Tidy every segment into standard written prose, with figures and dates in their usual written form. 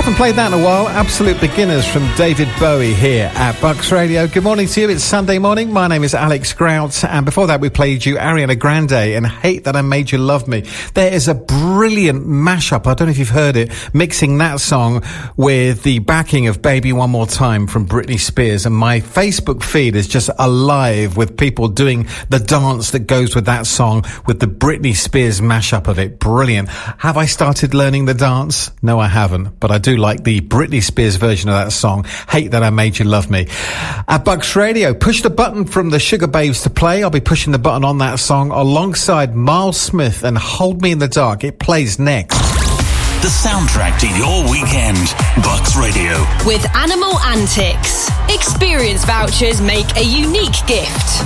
Haven't played that in a while. Absolute Beginners from David Bowie here at Bucks Radio. Good morning to you. It's Sunday morning. My name is Alex Grout. And before that, we played you Ariana Grande and Hate That I Made You Love Me. There is a brilliant mashup. I don't know if you've heard it. Mixing that song with the backing of Baby One More Time from Britney Spears. And my Facebook feed is just alive with people doing the dance that goes with that song with the Britney Spears mashup of it. Brilliant. Have I started learning the dance? No, I haven't. But I do like the Britney Spears version of that song, Hate That I Made You Love Me. At Bucks Radio, push the button from the Sugar Babes to play. I'll be pushing the button on that song alongside Miles Smith and Hold Me in the Dark. It plays next. The soundtrack to your weekend. Bucks Radio. With Animal Antics. Experience vouchers make a unique gift.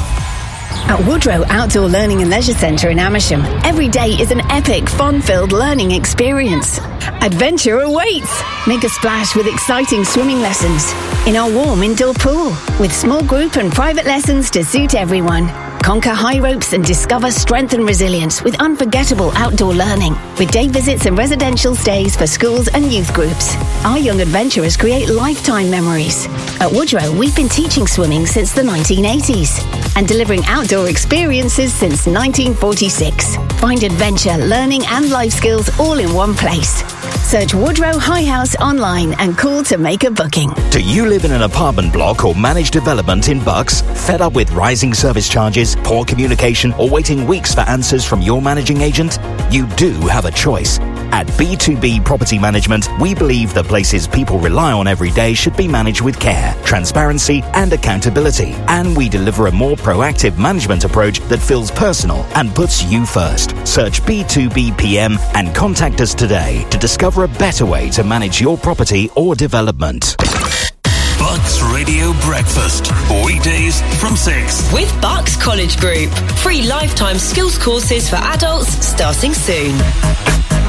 At Woodrow Outdoor Learning and Leisure Centre in Amersham, every day is an epic, fun-filled learning experience. Adventure awaits! Make a splash with exciting swimming lessons in our warm indoor pool, with small group and private lessons to suit everyone. Conquer high ropes and discover strength and resilience with unforgettable outdoor learning, with day visits and residential stays for schools and youth groups. Our young adventurers create lifetime memories. At Woodrow, we've been teaching swimming since the 1980s and delivering outdoor experiences since 1946. Find adventure, learning and life skills all in one place. Search Woodrow High House online and call to make a booking. Do you live in an apartment block or managed development in Bucks? Fed up with rising service charges, poor communication, or waiting weeks for answers from your managing agent? You do have a choice. At B2B Property Management, we believe the places people rely on every day should be managed with care, transparency, and accountability. And we deliver a more proactive management approach that feels personal and puts you first. Search B2B PM and contact us today to discover a better way to manage your property or development. Bucks Radio Breakfast. Weekdays from 6. With Bucks College Group. Free lifetime skills courses for adults starting soon.